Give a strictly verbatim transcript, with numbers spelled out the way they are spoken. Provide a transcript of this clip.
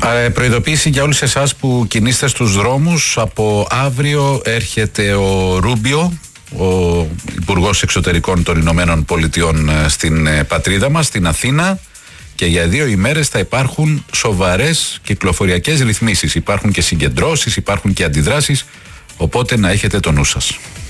Προειδοποίηση για όλους εσάς που κινείστε στους δρόμους. Από αύριο έρχεται ο Ρούμπιο, ο Υπουργός Εξωτερικών των Ηνωμένων Πολιτειών, στην πατρίδα μας, στην Αθήνα, και για δύο ημέρες θα υπάρχουν σοβαρές κυκλοφοριακές ρυθμίσεις. Υπάρχουν και συγκεντρώσεις, υπάρχουν και αντιδράσεις, οπότε να έχετε το νου σας.